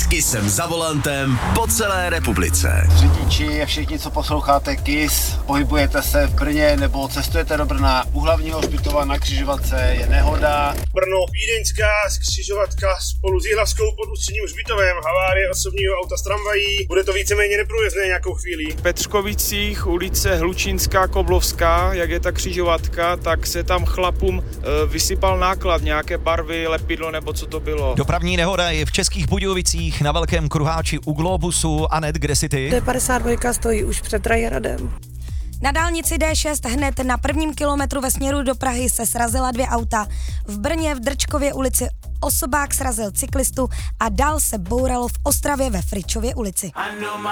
s Kissem za volantem po celé republice. Řidiči a všichni, co posloucháte Kiss, pohybujete se v Brně nebo cestujete do Brna, u hlavního hřbitova na křižovatce je nehoda. Brno, Vídeňská křižovatka spolu s Jihlavskou pod Ústředním hřbitovem, havárie osobního auta s tramvají, bude to víceméně neprůjezdné nějakou chvíli. V Petřkovicích ulice Hlučínská, Koblovská, jak je ta křižovatka, tak se tam chlapům vysypal náklad, nějaké barvy, lepidlo nebo co to bylo. Dopravní nehoda je v Českých Budějovicích na velkém kruháči u Globusu. Anet, kde jsi ty? D52 stojí už před Rajhradem. Na dálnici D6 hned na prvním kilometru ve směru do Prahy se srazila 2 auta. V Brně v Drčkově ulici osobák srazil cyklistu a dál se bouralo v Ostravě ve Fričově ulici.